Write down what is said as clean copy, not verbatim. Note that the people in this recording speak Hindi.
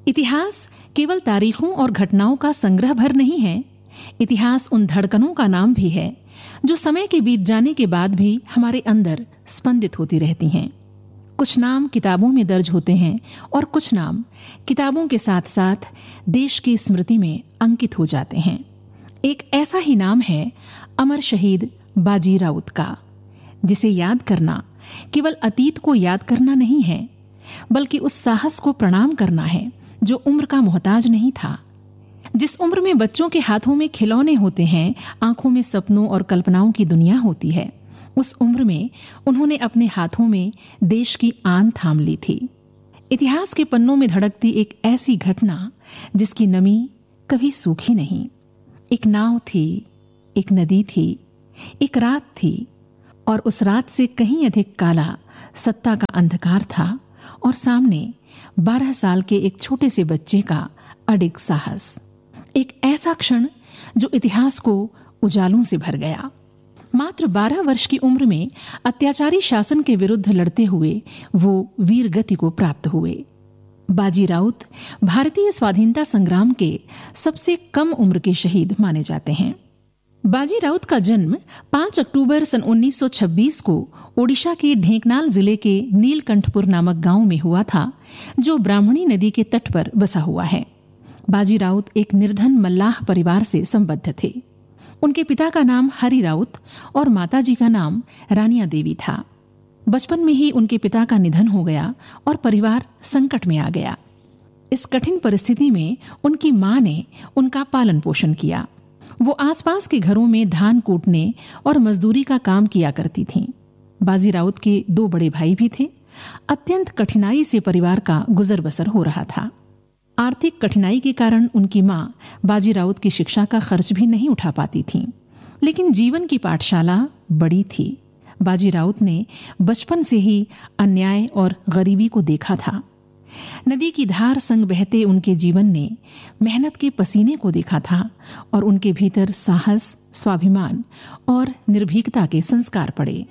इतिहास केवल तारीखों और घटनाओं का संग्रह भर नहीं है। इतिहास उन धड़कनों का नाम भी है जो समय के बीत जाने के बाद भी हमारे अंदर स्पंदित होती रहती हैं। कुछ नाम किताबों में दर्ज होते हैं और कुछ नाम किताबों के साथ साथ देश की स्मृति में अंकित हो जाते हैं। एक ऐसा ही नाम है अमर शहीद बाजी राउत का, जिसे याद करना केवल अतीत को याद करना नहीं है, बल्कि उस साहस को प्रणाम करना है जो उम्र का मोहताज नहीं था। जिस उम्र में बच्चों के हाथों में खिलौने होते हैं, आंखों में सपनों और कल्पनाओं की दुनिया होती है, उस उम्र में उन्होंने अपने हाथों में देश की आन थाम ली थी। इतिहास के पन्नों में धड़कती एक ऐसी घटना जिसकी नमी कभी सूखी नहीं। एक नाव थी, एक नदी थी, एक रात थी, और उस रात से कहीं अधिक काला सत्ता का अंधकार था और सामने 12 साल के एक छोटे से बच्चे का अडिग साहस। एक ऐसा क्षण जो इतिहास को उजालों से भर गया। मात्र 12 वर्ष की उम्र में अत्याचारी शासन के विरुद्ध लड़ते हुए वो वीर गति को प्राप्त हुए। बाजी राउत भारतीय स्वाधीनता संग्राम के सबसे कम उम्र के शहीद माने जाते हैं। बाजी राउत का जन्म 5 अक्टूबर सन 1926 को ओडिशा के ढेंकनाल जिले के नीलकंठपुर नामक गांव में हुआ था, जो ब्राह्मणी नदी के तट पर बसा हुआ है। बाजी राउत एक निर्धन मल्लाह परिवार से संबद्ध थे। उनके पिता का नाम हरि राउत और माताजी का नाम रानिया देवी था। बचपन में ही उनके पिता का निधन हो गया और परिवार संकट में आ गया। इस कठिन परिस्थिति में उनकी मां ने उनका पालन पोषण किया। वो आसपास के घरों में धान कूटने और मजदूरी का काम किया करती थीं। बाजी राउत के 2 बड़े भाई भी थे। अत्यंत कठिनाई से परिवार का गुजर बसर हो रहा था। आर्थिक कठिनाई के कारण उनकी मां बाजी राउत की शिक्षा का खर्च भी नहीं उठा पाती थीं। लेकिन जीवन की पाठशाला बड़ी थी। बाजी राउत ने बचपन से ही अन्याय और गरीबी को देखा था। नदी की धार संग बहते उनके जीवन ने मेहनत के पसीने को देखा था और उनके भीतर साहस, स्वाभिमान और निर्भीकता के संस्कार पड़े।